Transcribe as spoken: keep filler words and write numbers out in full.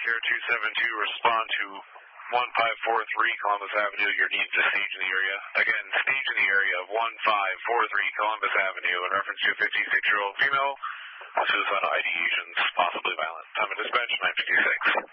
Care two seven two, respond to one five four three Columbus Avenue. Your needs to stage in the area. Again, stage in the area of one five four three Columbus Avenue in reference to a fifty-six-year-old female, suicidal ideations, possibly violent. Time of dispatch, nine fifty-six.